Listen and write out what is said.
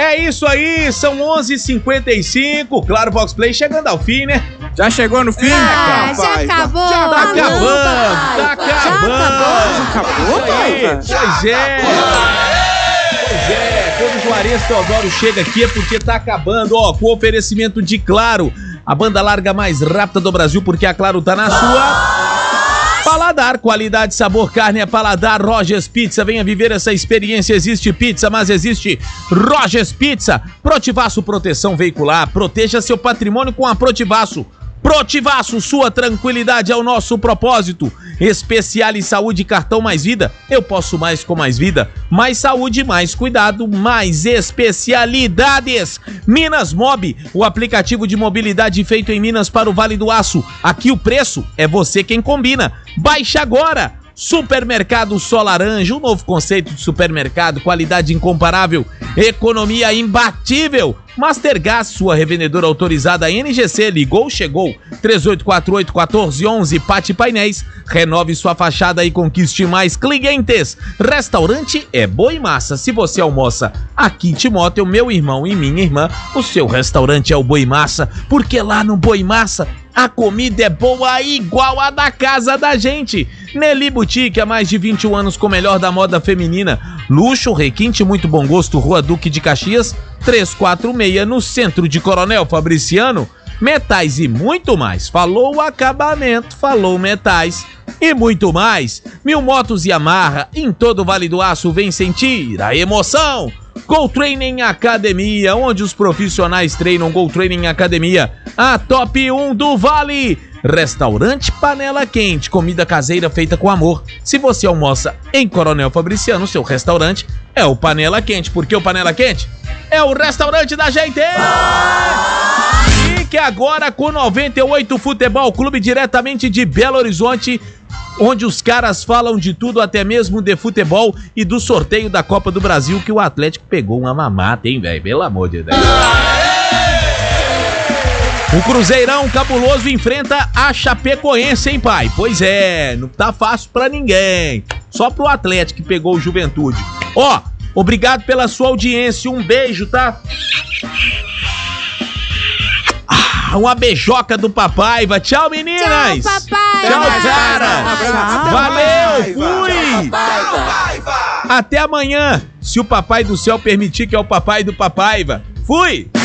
É isso aí, são 11h55. Claro, Vox Play chegando ao fim, né? Já chegou no fim? Já acabou. Já tá acabando, Já acabou, pai. Pois é. Quando o Juarez Teodoro chega aqui é porque tá acabando, ó, com oferecimento de Claro, a banda larga mais rápida do Brasil, porque a Claro tá na sua... Paladar, qualidade, sabor, carne é paladar. Rogers Pizza, venha viver essa experiência. Existe pizza, mas existe Rogers Pizza. Protivaço Proteção Veicular, proteja seu patrimônio com a Protivaço. Protivaço, sua tranquilidade é o nosso propósito. Especiale Saúde, cartão Mais Vida. Eu posso mais com mais vida. Mais saúde, mais cuidado, mais especialidades. Minas Mob, o aplicativo de mobilidade feito em Minas para o Vale do Aço. Aqui o preço é você quem combina. Baixe agora. Supermercado Só Laranja, um novo conceito de supermercado, qualidade incomparável, economia imbatível. Mastergas, sua revendedora autorizada NGC, ligou, chegou, 3848-1411, Pátio Painéis, renove sua fachada e conquiste mais clientes. Restaurante é Boi Massa, se você almoça aqui em Timóteo, meu irmão e minha irmã, o seu restaurante é o Boi Massa, porque lá no Boi Massa a comida é boa igual a da casa da gente. Nelly Boutique, há mais de 21 anos com o melhor da moda feminina. Luxo, requinte, muito bom gosto, Rua Duque de Caxias, 346, no centro de Coronel Fabriciano. Metais e muito mais. Falou acabamento, falou metais e muito mais. 1000 motos Yamaha, em todo o Vale do Aço, vem sentir a emoção. Go Training Academia, onde os profissionais treinam. Go Training Academia, a top 1 do Vale. Restaurante Panela Quente, comida caseira feita com amor. Se você almoça em Coronel Fabriciano, seu restaurante é o Panela Quente. Por que o Panela Quente? É o restaurante da gente! Fique agora com 98 Futebol Clube, diretamente de Belo Horizonte, onde os caras falam de tudo, até mesmo de futebol e do sorteio da Copa do Brasil, que o Atlético pegou uma mamata, hein, velho? Pelo amor de Deus. O Cruzeirão cabuloso enfrenta a Chapecoense, hein, pai? Pois é, não tá fácil pra ninguém. Só pro Atlético que pegou o Juventude. Ó, obrigado pela sua audiência, um beijo, tá? Uma beijoca do Papaiva. Tchau, meninas! Tchau, papai! Tchau, cara! Valeu, fui! Até amanhã, se o Papai do Céu permitir, que é o papai do Papaiva. Fui!